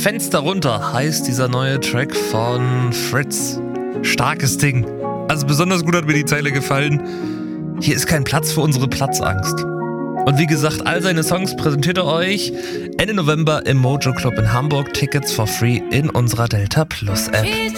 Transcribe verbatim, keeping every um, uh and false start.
Fenster runter heißt dieser neue Track von Fritz. Starkes Ding. Also besonders gut hat mir die Zeile gefallen. Hier ist kein Platz für unsere Platzangst. Und wie gesagt, all seine Songs präsentiert er euch Ende November im Mojo Club in Hamburg. Tickets for free in unserer Delta Plus App.